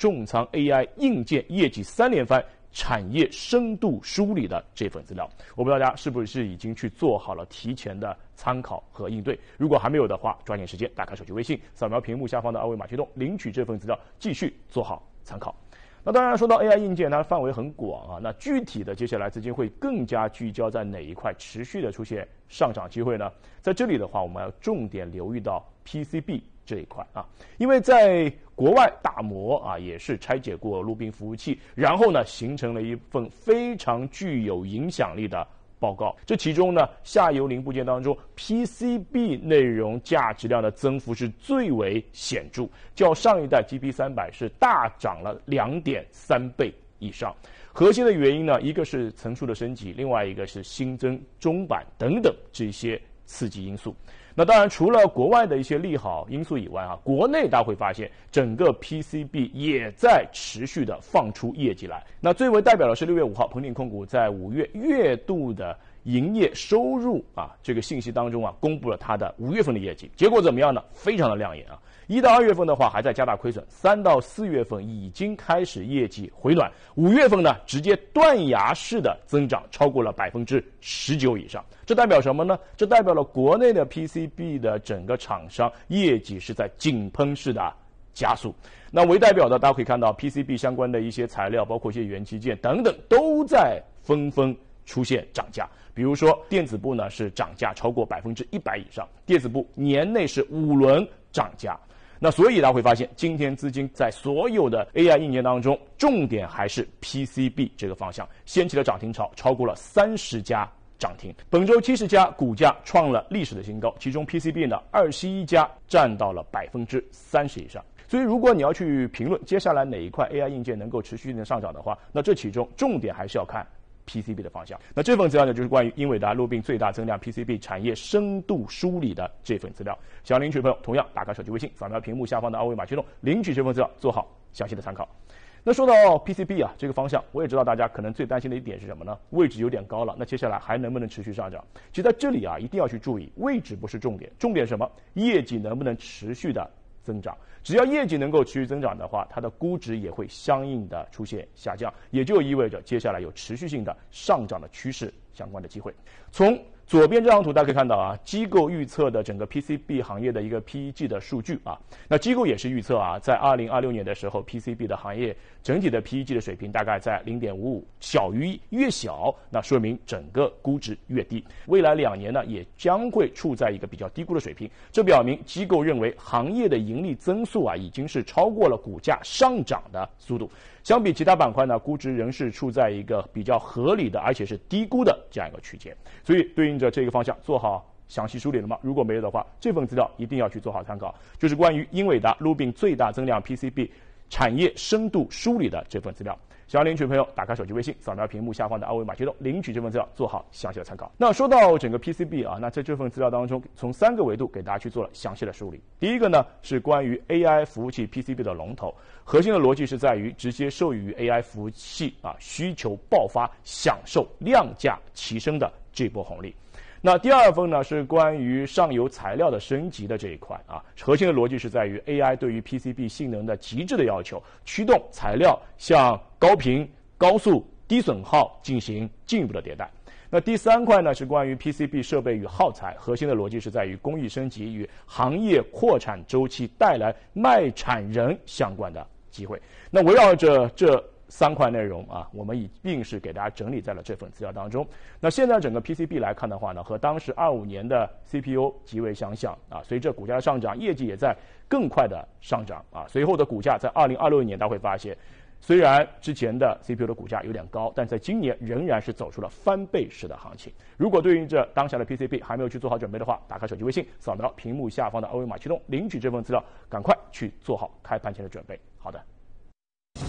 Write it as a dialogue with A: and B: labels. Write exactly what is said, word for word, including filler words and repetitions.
A: 重仓 A I 硬件业绩三连番。产业深度梳理的这份资料，我不知道大家是不是已经去做好了提前的参考和应对。如果还没有的话，抓紧时间打开手机微信，扫描屏幕下方的二维码驱动，领取这份资料，继续做好参考。那当然说到 A I 硬件，它的范围很广啊。那具体的接下来资金会更加聚焦在哪一块持续的出现上涨机会呢？在这里的话，我们要重点留意到 P C B 这一块啊，因为在国外大摩啊也是拆解过陆冰服务器，然后呢形成了一份非常具有影响力的报告。这其中呢，下游零部件当中 P C B 内容价值量的增幅是最为显著，较上一代 G P 三百是大涨了 两点三倍以上。核心的原因呢，一个是层数的升级，另外一个是新增中板等等这些刺激因素。那当然，除了国外的一些利好因素以外啊，国内大家会发现，整个 P C B 也在持续的放出业绩来。那最为代表的是六月五号，鹏鼎控股在五月月度的营业收入啊这个信息当中啊，公布了它的五月份的业绩，结果怎么样呢？非常的亮眼啊！一到二月份的话还在加大亏损，三到四月份已经开始业绩回暖，五月份呢直接断崖式的增长，超过了百分之十九以上。这代表什么呢？这代表了国内的 P C B 的整个厂商业绩是在井喷式的加速。那为代表的，大家可以看到 P C B 相关的一些材料，包括一些元器件等等，都在纷纷出现涨价。比如说电子部呢是涨价超过百分之一百以上，电子部年内是五轮涨价。那所以大家会发现，今天资金在所有的 A I 硬件当中，重点还是 P C B 这个方向，掀起了涨停潮，超过了三十家涨停。本周七十家股价创了历史的新高，其中 P C B 呢二十一家占到了百分之三十以上。所以如果你要去评论接下来哪一块 A I 硬件能够持续性的上涨的话，那这其中重点还是要看P C B 的方向。那这份资料呢，就是关于英伟达、路并最大增量 P C B 产业深度梳理的这份资料。想要领取的朋友，同样打开手机微信，扫描屏幕下方的二维码驱动，领取这份资料，做好详细的参考。那说到 P C B 啊这个方向，我也知道大家可能最担心的一点是什么呢？位置有点高了，那接下来还能不能持续上涨？其实在这里啊，一定要去注意，位置不是重点，重点是什么？业绩能不能持续的增长？只要业绩能够持续增长的话，它的估值也会相应的出现下降，也就意味着接下来有持续性的上涨的趋势相关的机会。从左边这张图大家可以看到啊，机构预测的整个 P C B 行业的一个 P E G 的数据啊，那机构也是预测啊，在二零二六年的时候 ，P C B 的行业整体的 P E G 的水平大概在 零点五五， 小于越小，那说明整个估值越低。未来两年呢，也将会处在一个比较低估的水平，这表明机构认为行业的盈利增速啊，已经是超过了股价上涨的速度。相比其他板块呢，估值仍是处在一个比较合理的，而且是低估的这样一个区间。所以对应着这个方向做好详细梳理了吗？如果没有的话，这份资料一定要去做好参考，就是关于英伟达、路并最大增量 P C B 产业深度梳理的这份资料。想要领取的朋友，打开手机微信，扫描屏幕下方的二维码驱动，领取这份资料，做好详细的参考。那说到整个 P C B 啊，那在这份资料当中，从三个维度给大家去做了详细的梳理。第一个呢，是关于 A I 服务器 P C B 的龙头，核心的逻辑是在于直接受益于 A I 服务器啊需求爆发，享受量价齐升的这波红利。那第二份呢是关于上游材料的升级的这一块啊，核心的逻辑是在于 A I 对于 P C B 性能的极致的要求，驱动材料向高频、高速、低损耗进行进一步的迭代。那第三块呢是关于 P C B 设备与耗材，核心的逻辑是在于工艺升级与行业扩产周期带来卖产人相关的机会。那围绕着这三块内容啊，我们一定是给大家整理在了这份资料当中。那现在整个 P C B 来看的话呢，和当时二五年的 C P U 极为相像啊。随着股价的上涨，业绩也在更快的上涨啊。随后的股价在二零二六年，大家会发现，虽然之前的 C P U 的股价有点高，但在今年仍然是走出了翻倍式的行情。如果对应着当下的 P C B 还没有去做好准备的话，打开手机微信，扫描屏幕下方的二维码驱动，领取这份资料，赶快去做好开盘前的准备。好的。